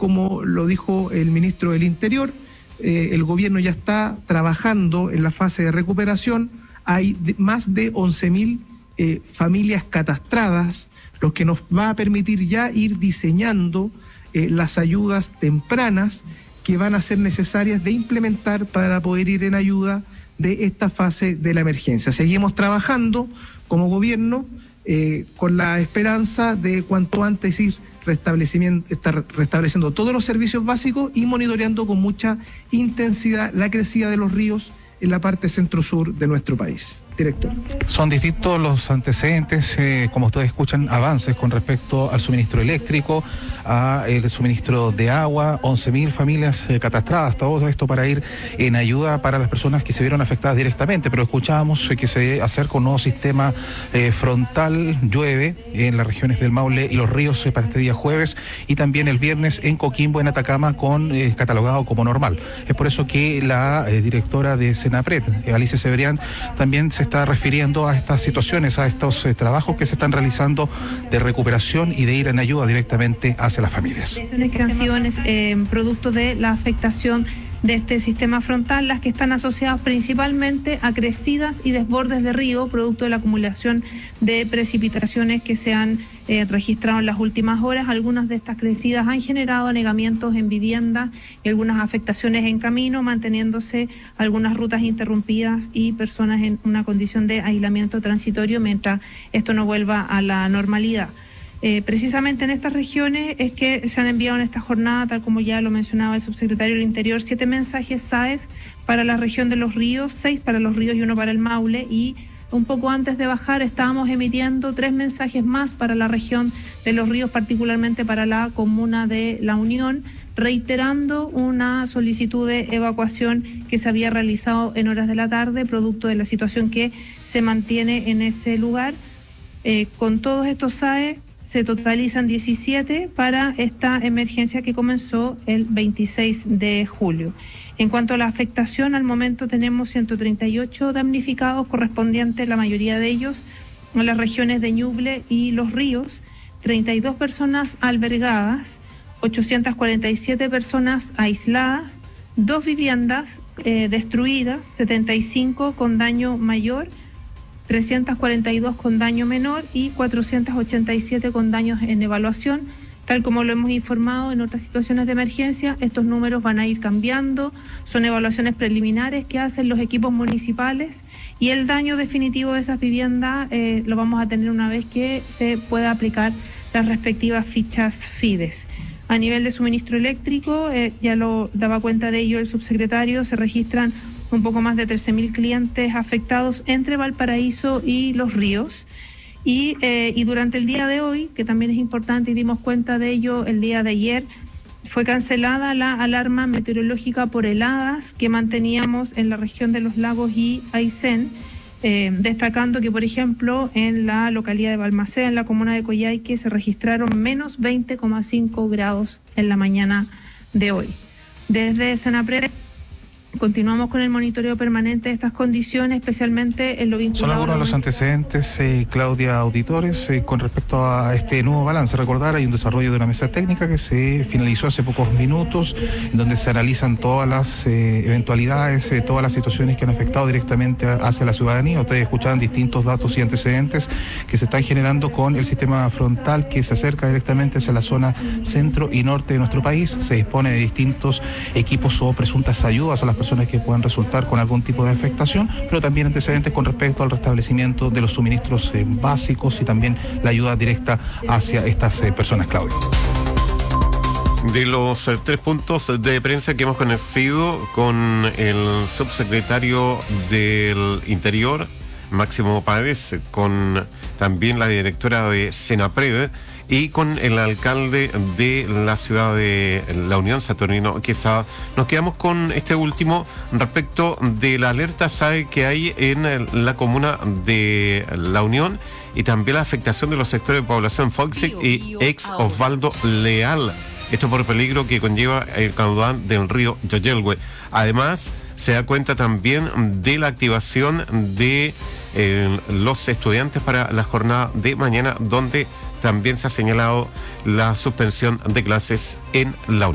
como lo dijo el ministro del Interior, el gobierno ya está trabajando en la fase de recuperación. Hay más de 11.000 familias catastradas, lo que nos va a permitir ya ir diseñando las ayudas tempranas que van a ser necesarias de implementar para poder ir en ayuda de esta fase de la emergencia. Seguimos trabajando como gobierno con la esperanza de cuanto antes ir restableciendo todos los servicios básicos y monitoreando con mucha intensidad la crecida de los ríos en la parte centro-sur de nuestro país. Director. Son distintos los antecedentes, como ustedes escuchan, avances con respecto al suministro eléctrico, al suministro de agua, 11.000 familias catastradas, todo esto para ir en ayuda para las personas que se vieron afectadas directamente, pero escuchábamos que se acerca un nuevo sistema frontal, llueve en las regiones del Maule y los ríos para este día jueves, y también el viernes en Coquimbo, en Atacama, con catalogado como normal. Es por eso que la directora de Senapred, Alicia Severian, también se está refiriendo a estas situaciones, a estos trabajos que se están realizando de recuperación y de ir en ayuda directamente hacia las familias. Que han sido producto de la afectación de este sistema frontal, las que están asociadas principalmente a crecidas y desbordes de río, producto de la acumulación de precipitaciones que se han registrado en las últimas horas. Algunas de estas crecidas han generado anegamientos en viviendas y algunas afectaciones en camino, manteniéndose algunas rutas interrumpidas y personas en una condición de aislamiento transitorio mientras esto no vuelva a la normalidad. Precisamente en estas regiones es que se han enviado en esta jornada, tal como ya lo mencionaba el subsecretario del Interior, 7 mensajes SAES para la región de los ríos, 6 para los ríos y 1 para el Maule, y un poco antes de bajar estábamos emitiendo 3 mensajes más para la región de los ríos, particularmente para la comuna de La Unión, reiterando una solicitud de evacuación que se había realizado en horas de la tarde, producto de la situación que se mantiene en ese lugar. Con todos estos SAES se totalizan 17 para esta emergencia que comenzó el 26 de julio. En cuanto a la afectación, al momento tenemos 138 damnificados, correspondientes la mayoría de ellos en las regiones de Ñuble y Los Ríos, 32 personas albergadas, 847 personas aisladas, 2 viviendas destruidas, 75 con daño mayor, 342 con daño menor y 487 con daños en evaluación. Tal como lo hemos informado en otras situaciones de emergencia, estos números van a ir cambiando, son evaluaciones preliminares que hacen los equipos municipales, y el daño definitivo de esas viviendas lo vamos a tener una vez que se pueda aplicar las respectivas fichas FIDES. A nivel de suministro eléctrico, ya lo daba cuenta de ello el subsecretario, se registran un poco más de 13.000 clientes afectados entre Valparaíso y Los Ríos. Y durante el día de hoy, que también es importante y dimos cuenta de ello el día de ayer, fue cancelada la alarma meteorológica por heladas que manteníamos en la región de Los Lagos y Aysén, destacando que, por ejemplo, en la localidad de Balmaceda, en la comuna de Coyhaique, se registraron menos 20,5 grados en la mañana de hoy. Desde Senapred continuamos con el monitoreo permanente de estas condiciones, especialmente en lo vinculado. Son algunos de los antecedentes, Claudia, auditores, con respecto a este nuevo balance. Recordar, hay un desarrollo de una mesa técnica que se finalizó hace pocos minutos, en donde se analizan todas las eventualidades, todas las situaciones que han afectado directamente hacia la ciudadanía. Ustedes escuchaban distintos datos y antecedentes que se están generando con el sistema frontal que se acerca directamente hacia la zona centro y norte de nuestro país. Se dispone de distintos equipos o presuntas ayudas a las personas que puedan resultar con algún tipo de afectación, pero también antecedentes con respecto al restablecimiento de los suministros básicos y también la ayuda directa hacia estas personas, Claudia. De los 3 puntos de prensa que hemos conocido con el subsecretario del Interior, Máximo Páez, con también la directora de Senapred y con el alcalde de la ciudad de La Unión, Saturnino Quesada, nos quedamos con este último respecto de la alerta SAE que hay en la comuna de La Unión y también la afectación de los sectores de población Foxic y ex Osvaldo Leal. Esto por peligro que conlleva el caudal del río Yoyelhue. Además, se da cuenta también de la activación de los estudiantes para la jornada de mañana, donde también se ha señalado la suspensión de clases en la